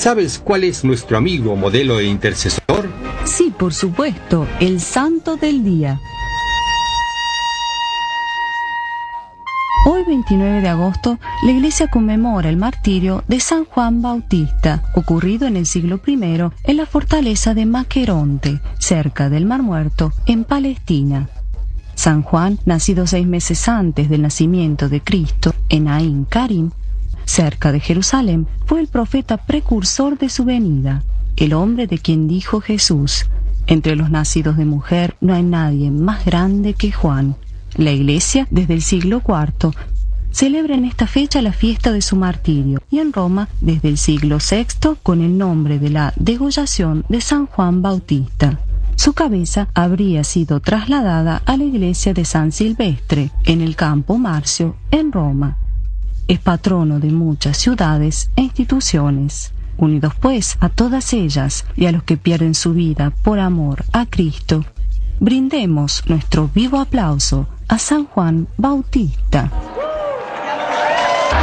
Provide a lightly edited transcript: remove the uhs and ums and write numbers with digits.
¿Sabes cuál es nuestro amigo, modelo e intercesor? Sí, por supuesto, el santo del día. Hoy, 29 de agosto, la Iglesia conmemora el martirio de San Juan Bautista, ocurrido en el siglo I en la fortaleza de Maqueronte, cerca del Mar Muerto, en Palestina. San Juan, nacido 6 meses antes del nacimiento de Cristo, en Ain Karim, cerca de Jerusalén, fue el profeta precursor de su venida, el hombre de quien dijo Jesús: entre los nacidos de mujer no hay nadie más grande que Juan. La Iglesia, desde el siglo IV, celebra en esta fecha la fiesta de su martirio, y en Roma, desde el siglo VI, con el nombre de la degollación de San Juan Bautista. Su cabeza habría sido trasladada a la iglesia de San Silvestre, en el Campo Marcio, en Roma. Es patrono de muchas ciudades e instituciones. Unidos pues a todas ellas y a los que pierden su vida por amor a Cristo, brindemos nuestro vivo aplauso a San Juan Bautista.